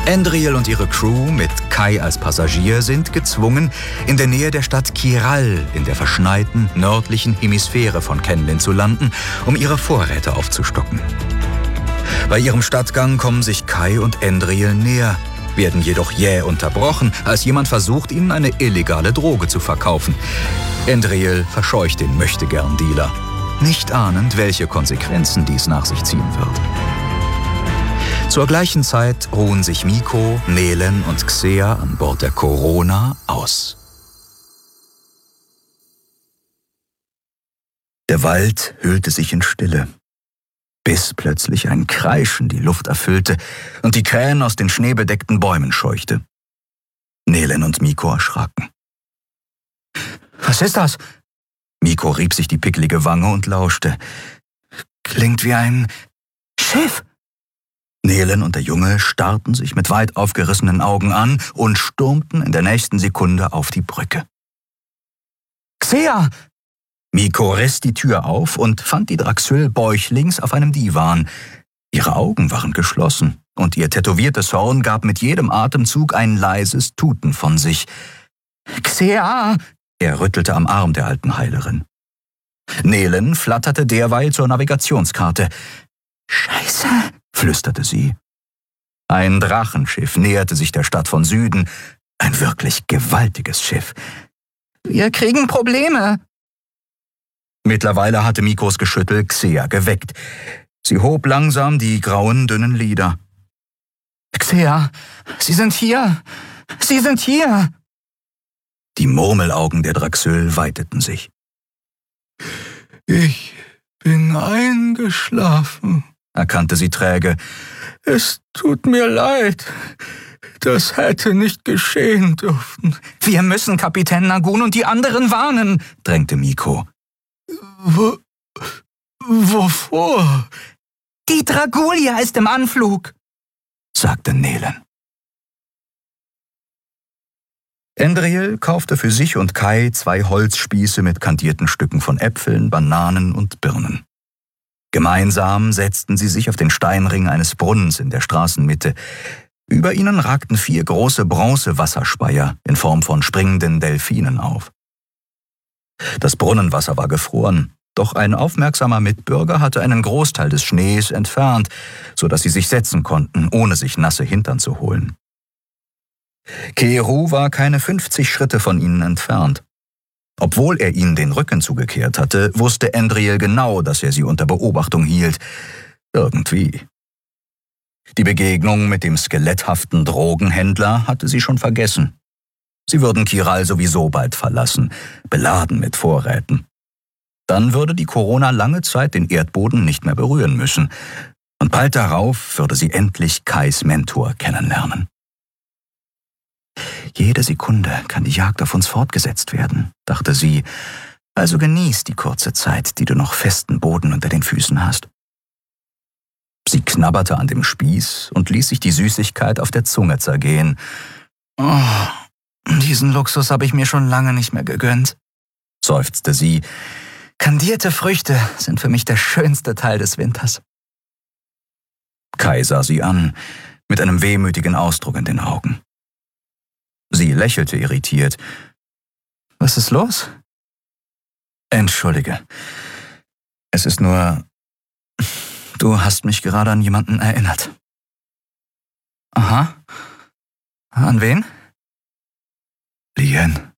Andriel und ihre Crew mit Kai als Passagier sind gezwungen, in der Nähe der Stadt Kiral in der verschneiten nördlichen Hemisphäre von Kenlin zu landen, um ihre Vorräte aufzustocken. Bei ihrem Stadtgang kommen sich Kai und Andriel näher, werden jedoch jäh unterbrochen, als jemand versucht, ihnen eine illegale Droge zu verkaufen. Andriel verscheucht den Möchtegern-Dealer, nicht ahnend, welche Konsequenzen dies nach sich ziehen wird. Zur gleichen Zeit ruhen sich Miko, Nelen und Xea an Bord der Corona aus. Der Wald hüllte sich in Stille, bis plötzlich ein Kreischen die Luft erfüllte und die Krähen aus den schneebedeckten Bäumen scheuchte. Nelen und Miko erschraken. »Was ist das?« Miko rieb sich die pickelige Wange und lauschte. »Klingt wie ein Schiff!« Nelen und der Junge starrten sich mit weit aufgerissenen Augen an und stürmten in der nächsten Sekunde auf die Brücke. »Xea!« Miko riss die Tür auf und fand die Draxyl bäuchlings auf einem Divan. Ihre Augen waren geschlossen und ihr tätowiertes Horn gab mit jedem Atemzug ein leises Tuten von sich. »Xea!« Er rüttelte am Arm der alten Heilerin. Nelen flatterte derweil zur Navigationskarte. »Scheiße«, flüsterte sie. Ein Drachenschiff näherte sich der Stadt von Süden. Ein wirklich gewaltiges Schiff. »Wir kriegen Probleme.« Mittlerweile hatte Mikos Geschüttel Xea geweckt. Sie hob langsam die grauen, dünnen Lider. »Xea, Sie sind hier! Sie sind hier!« Die Murmelaugen der Draxyl weiteten sich. »Ich bin eingeschlafen«, erkannte sie träge. »Es tut mir leid. Das hätte nicht geschehen dürfen.« »Wir müssen Kapitän Nagun und die anderen warnen«, drängte Miko. Wovor?« »Die Dragulia ist im Anflug«, sagte Nelen. Andriel kaufte für sich und Kai 2 Holzspieße mit kandierten Stücken von Äpfeln, Bananen und Birnen. Gemeinsam setzten sie sich auf den Steinring eines Brunnens in der Straßenmitte. Über ihnen ragten 4 große Bronzewasserspeier in Form von springenden Delfinen auf. Das Brunnenwasser war gefroren, doch ein aufmerksamer Mitbürger hatte einen Großteil des Schnees entfernt, sodass sie sich setzen konnten, ohne sich nasse Hintern zu holen. Keru war keine 50 Schritte von ihnen entfernt. Obwohl er ihnen den Rücken zugekehrt hatte, wusste Andriel genau, dass er sie unter Beobachtung hielt. Irgendwie. Die Begegnung mit dem skeletthaften Drogenhändler hatte sie schon vergessen. Sie würden Kiral sowieso bald verlassen, beladen mit Vorräten. Dann würde die Corona lange Zeit den Erdboden nicht mehr berühren müssen. Und bald darauf würde sie endlich Kais Mentor kennenlernen. Jede Sekunde kann die Jagd auf uns fortgesetzt werden, dachte sie, also genieß die kurze Zeit, die du noch festen Boden unter den Füßen hast. Sie knabberte an dem Spieß und ließ sich die Süßigkeit auf der Zunge zergehen. »Oh, diesen Luxus habe ich mir schon lange nicht mehr gegönnt«, seufzte sie. »Kandierte Früchte sind für mich der schönste Teil des Winters.« Kai sah sie an, mit einem wehmütigen Ausdruck in den Augen. Sie lächelte irritiert. »Was ist los?« »Entschuldige. Es ist nur, du hast mich gerade an jemanden erinnert.« »Aha. An wen?« »Lien.«